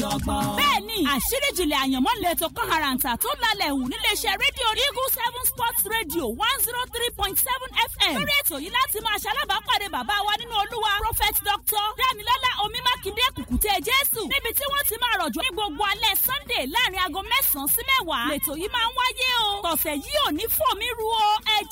ọgbọ́n. Bẹ́ẹ̀ni, àṣírí ìjìnlẹ̀ àyànmọ́ lẹ́tọ̀ kan àràǹtà tó lálẹ́ hù níléeṣẹ́ rédíò Eagle 7 Sports Radio 103.7 FM. Lórí ètò yìí láti máa ṣalábàápàdé bàbá wa nínú Olúwa Prophet Dr. Dámilọ́lá Omimákindé Kùkùté Jésù. Níbi tí wọ́n ti máa rọ̀jò ní gbogbo alẹ́ Sunday láàrin aago 9 sí 10. Lẹ́tọ̀ yìí máa ń wáyé o. Tọ̀sẹ̀ yìí ò ní fòmí ru o.